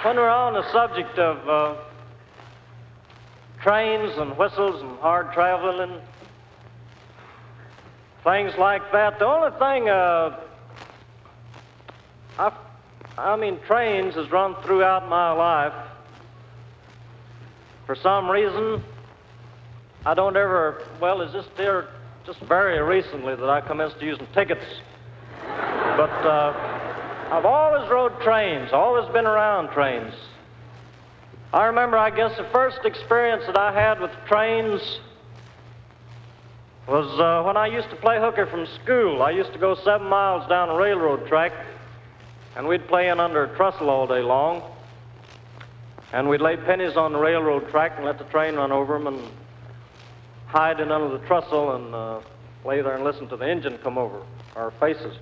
When we're on the subject of trains and whistles and hard traveling, things like that, the only thing, trains has run throughout my life. For some reason, I don't ever, it's just very recently that I commenced using tickets. But I've always rode trains, always been around trains. I remember, I guess, the first experience that I had with trains was when I used to play hooker from school. I used to go 7 miles down a railroad track, and we'd play in under a trestle all day long. And we'd lay pennies on the railroad track and let the train run over them and hide in under the trestle and lay there and listen to the engine come over our faces.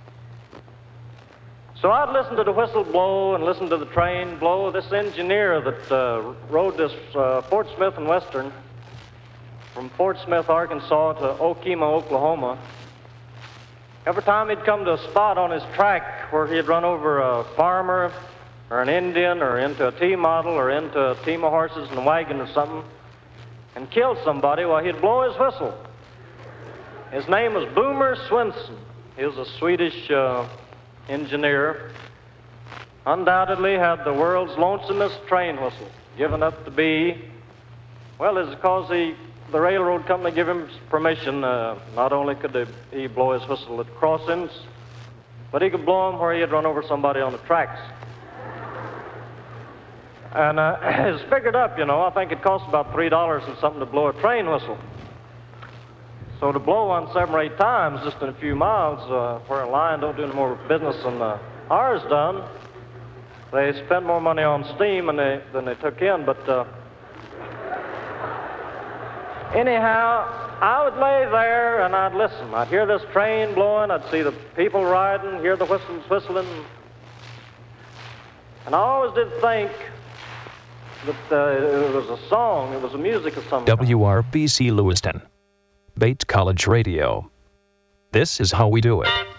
So I'd listen to the whistle blow and listen to the train blow. This engineer that rode this Fort Smith and Western from Fort Smith, Arkansas to Okemah, Oklahoma, every time he'd come to a spot on his track where he'd run over a farmer or an Indian or into a T-model or into a team of horses and a wagon or something and killed somebody, he'd blow his whistle. His name was Boomer Swenson. He was a Swedish engineer. Undoubtedly had the world's lonesomest train whistle, given up to be, it's because the railroad company gave him permission. Not only could he blow his whistle at crossings, but he could blow them where he had run over somebody on the tracks. And it's figured up, I think it costs about $3 and something to blow a train whistle. So to blow one 7 or 8 times just in a few miles, where a line don't do any more business than ours done, they spend more money on steam than they took in. But anyhow, I would lay there and I'd listen. I'd hear this train blowing, I'd see the people riding, hear the whistles whistling. And I always did think that it was a song, it was a music of some kind. WRBC Lewiston, Bates College Radio. This is how we do it.